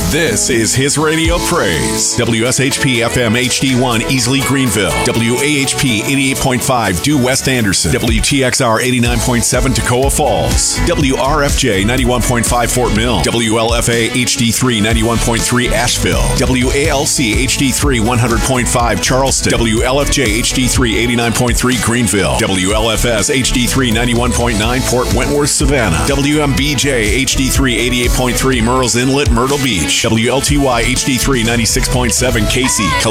This is his radio praise. WSHP FM HD1 Easley Greenville. WAHP 88.5 Due West Anderson. WTXR 89.7 Toccoa Falls. WRFJ 91.5 Fort Mill. WLFA HD3 91.3 Asheville. WALC HD3 100.5 Charleston. WLFJ HD3 89.3 Greenville. WLFS HD3 91.9 Port Wentworth Savannah. WMBJ HD3 88.3 Murrells Inlet Myrtle Beach. WLTY HD3 96.7 Casey.